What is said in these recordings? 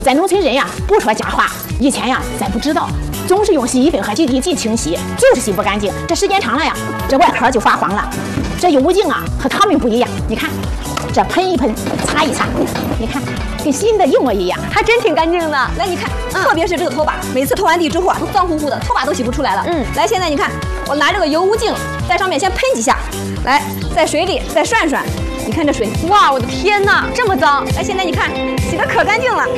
咱农村人呀，不说假话。以前呀，咱不知道，总是用洗衣粉和净剂清洗，就是洗不干净。这时间长了呀，这外壳就发黄了。这油污净啊，和他们不一样。你看，这喷一喷，擦一擦，你看，跟新的一模一样， 还真挺干净的。来，你看，特别是这个拖把，每次拖完地之后啊，都脏乎乎的，拖把都洗不出来了。来，现在你看，我拿这个油污净在上面先喷几下，来，在水里再涮涮。你看这水，哇，我的天哪，这么脏！哎，现在你看，洗得可干净了。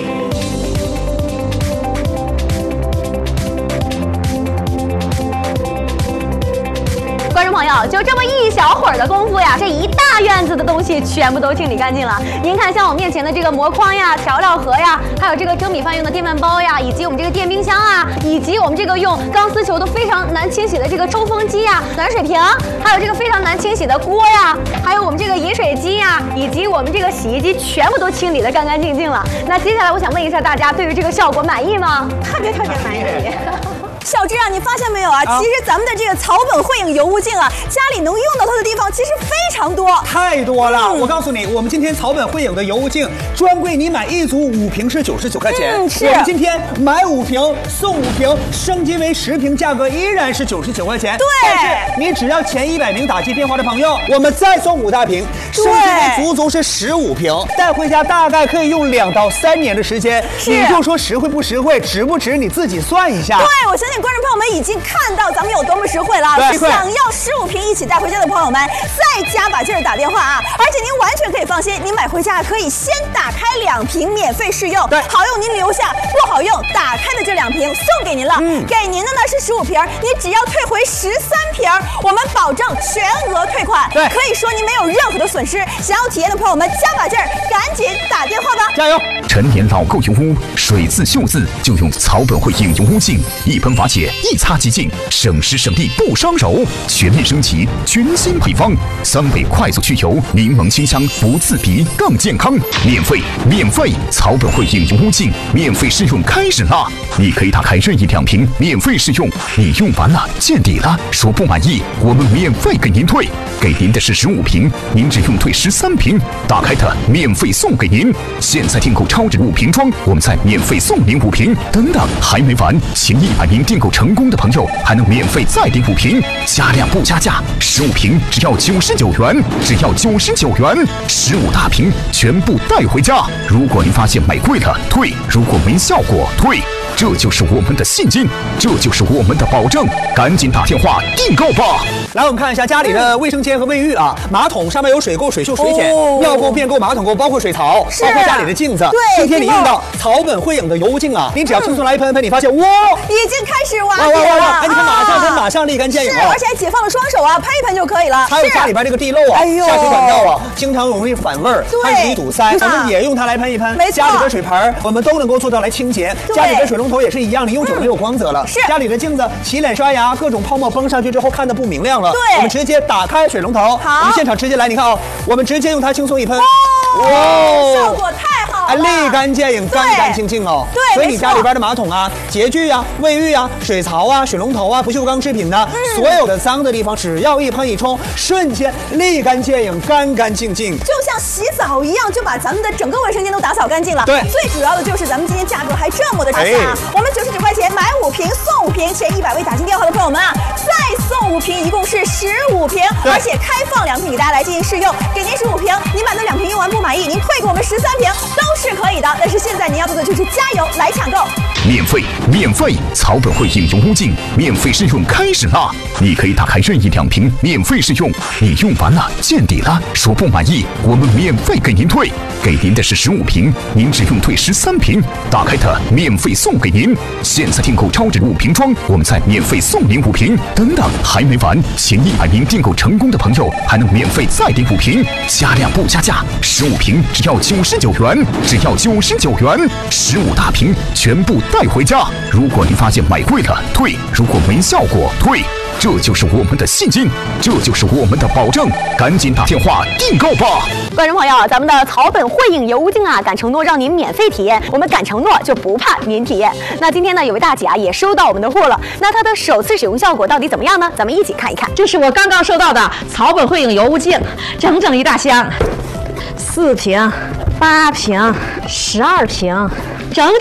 观众朋友，就这么一小会儿的功夫呀，这一大院子的东西全部都清理干净了。您看，像我面前的这个箩筐呀、调料盒呀，还有这个蒸米饭用的电饭煲呀，以及我们这个电冰箱啊，以及我们这个用钢丝球都非常难清洗的这个抽风机呀、暖水瓶，还有这个非常难清洗的锅呀，还有我们这个饮水机呀，以及我们这个洗衣机，全部都清理得干干净净了。那接下来我想问一下大家，对于这个效果满意吗？特别满意。小芝啊，你发现没有啊？其实咱们的这个草本汇影油污净啊，家里能用到它的地方其实非常多， 太多了。我告诉你，我们今天草本汇影的油污净专柜，你买一组5瓶是99块钱。 是。 我们今天买5瓶送5瓶，升级为10瓶，价格依然是99块钱。 对。 但是你只要前100名打进电话的朋友，我们再送5大瓶，升级为足是15瓶，带回家大概可以用2到3年的时间。你就说实惠不实惠，值不值，你自己算一下。 对，我相信观众朋友们已经看到咱们有多么实惠了。想要15瓶一起带回家的朋友们，再加把劲儿打电话啊！而且您完全可以放心，您买回家可以先打开2瓶免费试用， 对， 好用您留下，不好用打开的这2瓶送给您了。给您的呢是15瓶，你只要退回13瓶，我们保证全额退款。 对， 可以说您没有任何的损失。想要体验的朋友们，加把劲儿，赶紧打电话吧！ 加油！ 陈年老垢油污，水渍锈渍就用草本汇影油污净，一喷伐解，一擦即净，省时省力不伤手，全面升级，全新配方，3倍快速去油，柠檬清香不刺鼻，更健康，免费！草本汇影油污净免费试用开始啦！你可以打开任意2瓶免费试用，你用完了见底了，说不满意，我们免费给您退，给您的是15瓶，您只用退13瓶，打开它免费送给您。现在订购超值5瓶装，我们再免费送您5瓶。等等，还没完，前100名订购成功的朋友还能免费再订5瓶，加量不加价，15瓶只要99元，只要99元，15大瓶全部带回家。如果您发现买贵了退，如果没效果退，这就是我们的信心，这就是我们的保证，赶紧打电话订购吧。 来，我们看一下家里的卫生间和卫浴啊，马桶上面有水垢、水锈、水碱，尿垢、便垢、马桶垢，包括水槽，包括家里的镜子。 对， 今天你用到草本汇影的油污净啊，你只要轻松来一喷，你发现哇， 已经开始瓦解了。 哎，你看马上喷，马上立竿见影啊！ 而且还解放了双手啊，喷一喷就可以了。 还有家里边这个地漏啊，下水管道啊，经常容易反味儿，还容易堵塞，我们也用它来喷一喷。 没错， 家里的水盆我们都能够做到来清洁，家里的水龙头也是一样，你用久了没有光泽了。 是， 家里的镜子洗脸刷牙，各种泡沫崩上去之后看得不明亮了。 对， 我们直接打开水龙头， 好， 我们现场直接来，你看啊，我们直接用它轻松一喷， 哇，效果太好了， 立竿见影，干干净净哦。 对， 所以你家里边的马桶啊、洁具啊、卫浴啊、水槽啊、水龙头啊、不锈钢制品呢，所有的脏的地方，只要一喷一冲，瞬间立竿见影，干干净净， 就像洗澡一样，就把咱们的整个卫生间都打扫干净了。 对， 最主要的就是咱们今天价格还这么的划算啊！我们99块钱买5瓶送5瓶，前100位打进电话的朋友们啊，再送5瓶，一共是15瓶，而且开放2瓶给大家来进行试用，给您15瓶，您把那2瓶用完不满意，您退给我们13瓶都是可以的。但是现在您要做的就是加油来抢购， 免费！草本汇影油污净免费试用开始啦！你可以打开任意2瓶免费试用，你用完了见底了，说不满意，我们免费给您退，给您的是15瓶，您只用退13瓶，打开它免费送给您。现在订购超值5瓶装，我们再免费送您5瓶。等等，还没完，前100名订购成功的朋友还能免费再订5瓶，加量不加价，15瓶只要99元，只要99元，15大瓶全部带回家。如果您发现买贵了退，如果没效果退，这就是我们的信心，这就是我们的保证，赶紧打电话订购吧。 观众朋友，咱们的草本汇影油污净啊，敢承诺让您免费体验，我们敢承诺就不怕您体验。那今天呢，有位大姐啊也收到我们的货了，那她的首次使用效果到底怎么样呢？咱们一起看一看。 这是我刚刚收到的草本汇影油污净，整整一大箱，4瓶、8瓶、12瓶，整